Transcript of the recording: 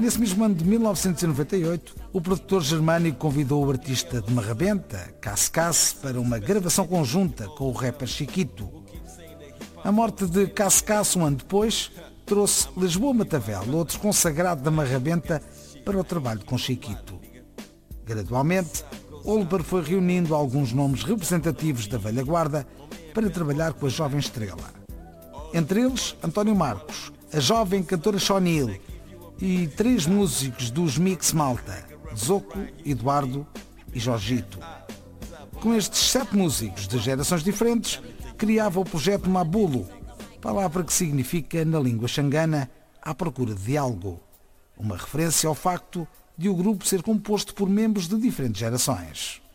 Nesse mesmo ano de 1998, o produtor germânico convidou o artista de Marrabenta, Casse, para uma gravação conjunta com o rapper Chiquito. A morte de Casse, um ano depois, trouxe Lisboa Matavel, outro consagrado da Marrabenta, para o trabalho com Chiquito. Gradualmente, Oliver foi reunindo alguns nomes representativos da velha guarda para trabalhar com a jovem estrela. Entre eles, António Marcos, a jovem cantora Chonil e 3 músicos dos Mix Malta, Zoco, Eduardo e Jorgito. Com estes 7 músicos de gerações diferentes, criava o projeto Mabulo, palavra que significa, na língua xangana, à procura de diálogo. Uma referência ao facto de o grupo ser composto por membros de diferentes gerações.